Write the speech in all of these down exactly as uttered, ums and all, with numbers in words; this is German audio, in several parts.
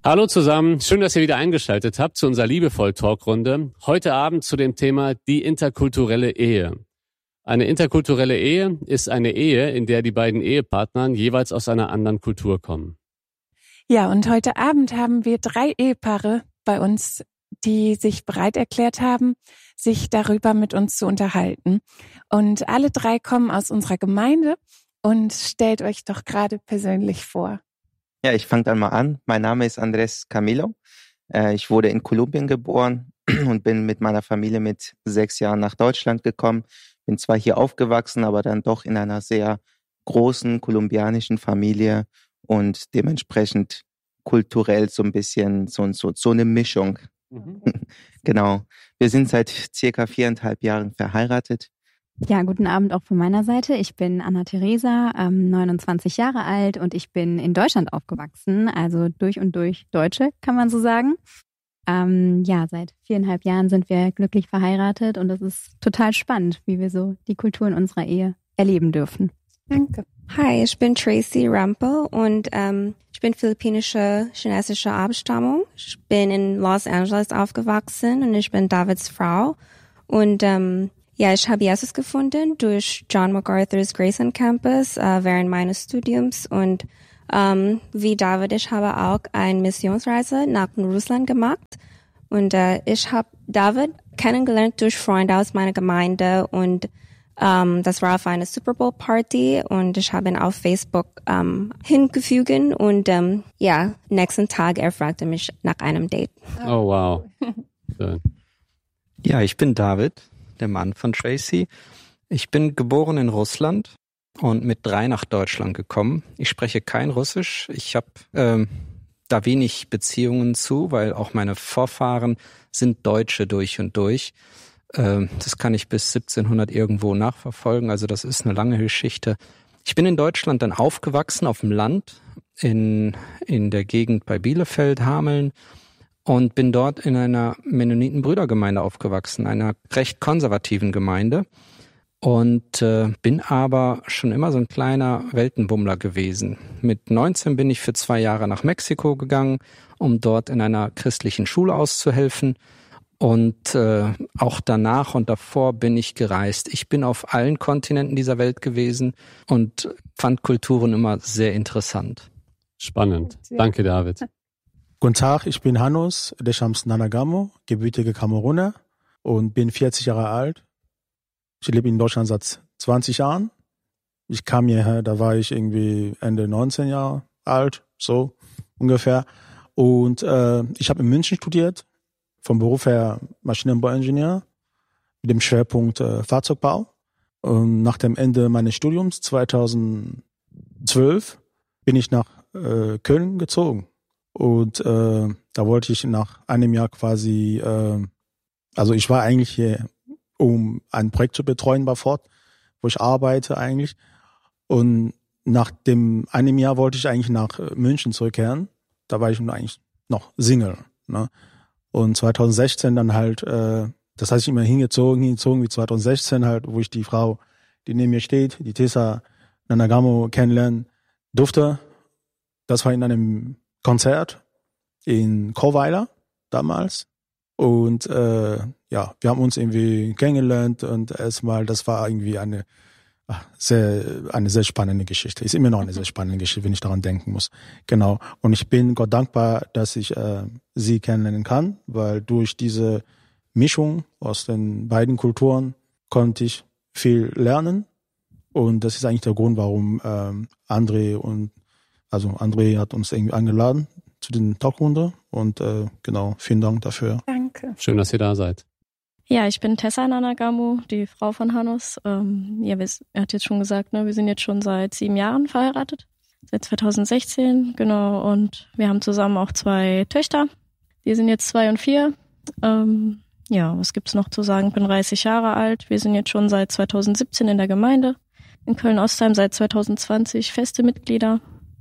Hallo zusammen, schön, dass ihr wieder eingeschaltet habt zu unserer Liebevoll-Talkrunde. Heute Abend zu dem Thema die interkulturelle Ehe. Eine interkulturelle Ehe ist eine Ehe, in der die beiden Ehepartner jeweils aus einer anderen Kultur kommen. Ja, und heute Abend haben wir drei Ehepaare bei uns, die sich bereit erklärt haben, sich darüber mit uns zu unterhalten. Und alle drei kommen aus unserer Gemeinde und stellt euch doch gerade persönlich vor. Ja, ich fange dann mal an. Mein Name ist Andrés Camilo. Äh, ich wurde in Kolumbien geboren und bin mit meiner Familie mit sechs Jahren nach Deutschland gekommen. Bin zwar hier aufgewachsen, aber dann doch in einer sehr großen kolumbianischen Familie und dementsprechend kulturell so ein bisschen so, so, so eine Mischung. Mhm. Genau. Wir sind seit circa viereinhalb Jahren verheiratet. Ja, guten Abend auch von meiner Seite. Ich bin Anna-Theresa, ähm, neunundzwanzig Jahre alt und ich bin in Deutschland aufgewachsen, also durch und durch Deutsche, kann man so sagen. Ähm, ja, seit viereinhalb Jahren sind wir glücklich verheiratet und es ist total spannend, wie wir so die Kultur in unserer Ehe erleben dürfen. Danke. Hi, ich bin Tracy Rampel und ähm, ich bin philippinische, chinesische Abstammung. Ich bin in Los Angeles aufgewachsen und ich bin Davids Frau und ähm, ja, ich habe Jesus gefunden durch John MacArthur's Grace on Campus äh, während meines Studiums und ähm, wie David, ich habe auch eine Missionsreise nach Russland gemacht und äh, ich habe David kennengelernt durch Freunde aus meiner Gemeinde und ähm, das war auf einer Super Bowl Party und ich habe ihn auf Facebook ähm, hingefügt und ähm, ja, nächsten Tag er fragte mich nach einem Date. Oh wow. Schön. Ja, ich bin David, der Mann von Tracy. Ich bin geboren in Russland und mit drei nach Deutschland gekommen. Ich spreche kein Russisch. Ich habe ähm, da wenig Beziehungen zu, weil auch meine Vorfahren sind Deutsche durch und durch. Ähm, das kann ich bis siebzehnhundert irgendwo nachverfolgen. Also das ist eine lange Geschichte. Ich bin in Deutschland dann aufgewachsen, auf dem Land, in, in der Gegend bei Bielefeld, Hameln. Und bin dort in einer Mennoniten-Brüdergemeinde aufgewachsen, einer recht konservativen Gemeinde. Und äh, bin aber schon immer so ein kleiner Weltenbummler gewesen. Mit neunzehn bin ich für zwei Jahre nach Mexiko gegangen, um dort in einer christlichen Schule auszuhelfen. Und äh, auch danach und davor bin ich gereist. Ich bin auf allen Kontinenten dieser Welt gewesen und fand Kulturen immer sehr interessant. Spannend. Danke, David. Guten Tag, ich bin Hanus Deschamps Nanagamo, gebürtiger Kameruner und bin vierzig Jahre alt. Ich lebe in Deutschland seit zwanzig Jahren. Ich kam hierher, da war ich irgendwie Ende neunzehn Jahre alt, so ungefähr. Und äh, ich habe in München studiert, vom Beruf her Maschinenbauingenieur mit dem Schwerpunkt äh, Fahrzeugbau. Und nach dem Ende meines Studiums zweitausendzwölf bin ich nach äh, Köln gezogen. Und äh, da wollte ich nach einem Jahr quasi, äh, also ich war eigentlich hier, um ein Projekt zu betreuen bei Ford, wo ich arbeite eigentlich. Und nach dem einem Jahr wollte ich eigentlich nach München zurückkehren. Da war ich eigentlich noch Single. Ne? Und zweitausendsechzehn dann halt, äh, das heißt, ich immer hingezogen, hingezogen wie zweitausendsechzehn halt, wo ich die Frau, die neben mir steht, die Tessa Nanagamo kennenlernen durfte. Das war in einem Konzert in Chorweiler damals und äh, ja, wir haben uns irgendwie kennengelernt und erstmal, das war irgendwie eine ach, sehr eine sehr spannende Geschichte. Ist immer noch eine sehr spannende Geschichte, wenn ich daran denken muss. Genau. Und ich bin Gott dankbar, dass ich äh, sie kennenlernen kann, weil durch diese Mischung aus den beiden Kulturen konnte ich viel lernen und das ist eigentlich der Grund, warum ähm, André und Also André hat uns irgendwie eingeladen zu den Talkrunde und äh, genau, vielen Dank dafür. Danke. Schön, dass ihr da seid. Ja, ich bin Tessa Nanagamo, die Frau von Hanus. Ähm, ja, wir, er hat jetzt schon gesagt, ne, wir sind jetzt schon seit sieben Jahren verheiratet, seit zweitausendsechzehn, genau. Und wir haben zusammen auch zwei Töchter. Die sind jetzt zwei und vier. Ähm, ja, was gibt's noch zu sagen? Ich bin dreißig Jahre alt. Wir sind jetzt schon seit zweitausendsiebzehn in der Gemeinde. In Köln-Ostheim seit zweitausendzwanzig feste Mitglieder.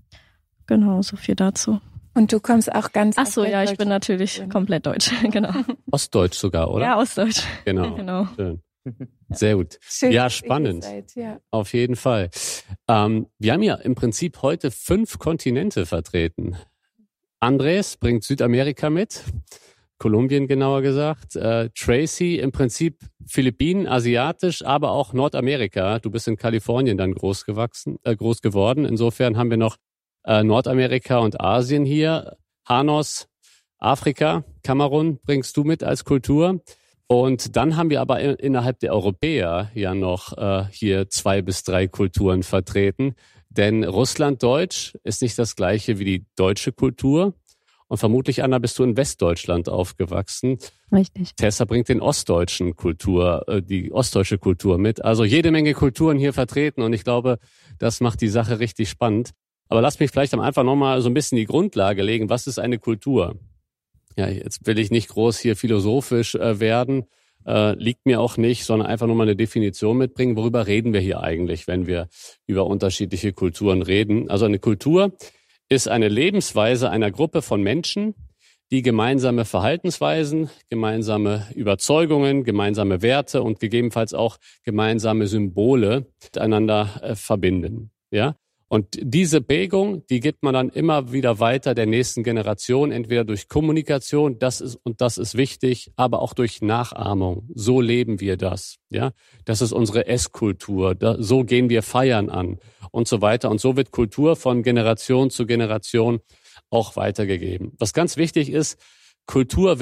Genau, so viel dazu. Und du kommst auch ganz... Ach so, ja, ich bin natürlich komplett deutsch, genau. Ostdeutsch sogar, oder? Ja, Ostdeutsch. Genau, genau. Schön. Sehr gut. Schön, ja, dass ihr spannend. hier seid, ja. Auf jeden Fall. Ähm, wir haben ja im Prinzip heute fünf Kontinente vertreten. Andres bringt Südamerika mit, Kolumbien genauer gesagt. Äh, Tracy im Prinzip Philippinen, asiatisch, aber auch Nordamerika. Du bist in Kalifornien dann groß gewachsen, äh, groß geworden. Insofern haben wir noch äh, Nordamerika und Asien hier. Hanos, Afrika, Kamerun bringst du mit als Kultur. Und dann haben wir aber in, innerhalb der Europäer ja noch äh, hier zwei bis drei Kulturen vertreten. Denn Russlanddeutsch ist nicht das gleiche wie die deutsche Kultur. Und vermutlich, Anna, bist du in Westdeutschland aufgewachsen. Richtig. Tessa bringt den ostdeutschen Kultur, äh, die ostdeutsche Kultur mit. Also jede Menge Kulturen hier vertreten. Und ich glaube, das macht die Sache richtig spannend. Aber lass mich vielleicht am Anfang nochmal so ein bisschen die Grundlage legen. Was ist eine Kultur? Ja, jetzt will ich nicht groß hier philosophisch äh, werden. Äh, liegt mir auch nicht, sondern einfach nur mal eine Definition mitbringen. Worüber reden wir hier eigentlich, wenn wir über unterschiedliche Kulturen reden? Also eine Kultur ist eine Lebensweise einer Gruppe von Menschen, die gemeinsame Verhaltensweisen, gemeinsame Überzeugungen, gemeinsame Werte und gegebenenfalls auch gemeinsame Symbole miteinander äh, verbinden. Ja? Und diese Prägung, die gibt man dann immer wieder weiter der nächsten Generation, entweder durch Kommunikation, das ist, und das ist wichtig, aber auch durch Nachahmung. So leben wir das. Ja, das ist unsere Esskultur. Da, so gehen wir Feiern an und so weiter. Und so wird Kultur von Generation zu Generation auch weitergegeben. Was ganz wichtig ist, Kultur